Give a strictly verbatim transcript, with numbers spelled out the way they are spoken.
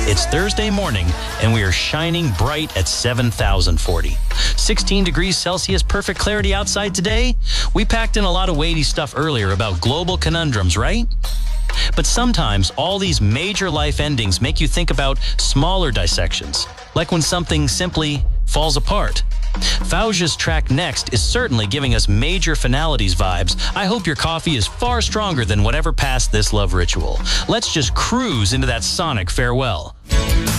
It's Thursday morning, and we are shining bright at seven thousand forty. sixteen degrees Celsius, perfect clarity outside today. We packed in a lot of weighty stuff earlier about global conundrums, right? But sometimes all these major life endings make you think about smaller dissections, like when something simply falls apart. Fauja's track next is certainly giving us major finalities vibes. I hope your coffee is far stronger than whatever passed this love ritual. Let's just cruise into that sonic farewell.